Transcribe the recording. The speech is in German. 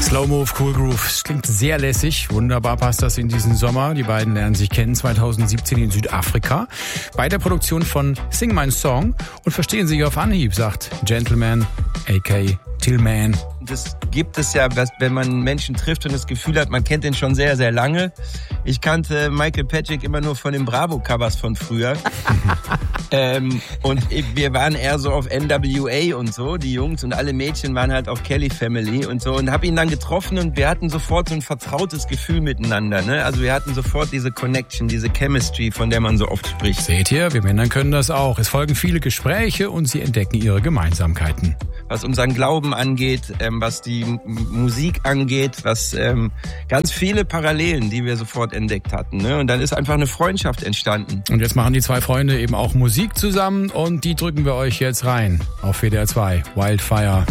Slow Move, Cool Groove. Das klingt sehr lässig. Wunderbar passt das in diesen Sommer. Die beiden lernen sich kennen 2017 in Südafrika bei der Produktion von Sing My Song und verstehen sich auf Anhieb, sagt Gentleman, a.k.a. Tillman. Das gibt es ja, wenn man Menschen trifft und das Gefühl hat, man kennt den schon sehr, sehr lange. Ich kannte Michael Patrick immer nur von den Bravo-Covers von früher. Und wir waren eher so auf NWA und so, die Jungs, und alle Mädchen waren halt auf Kelly Family und so. Und habe ihn dann getroffen und wir hatten sofort so ein vertrautes Gefühl miteinander. Ne? Also wir hatten sofort diese Connection, diese Chemistry, von der man so oft spricht. Seht ihr, wir Männer können das auch. Es folgen viele Gespräche und sie entdecken ihre Gemeinsamkeiten. Was unseren Glauben angeht, was die Musik angeht, was ganz viele Parallelen, die wir sofort entdeckt hatten. Ne? Und dann ist einfach eine Freundschaft entstanden. Und jetzt machen die zwei Freunde eben auch Musik zusammen und die drücken wir euch jetzt rein auf WDR 2. Wildfire.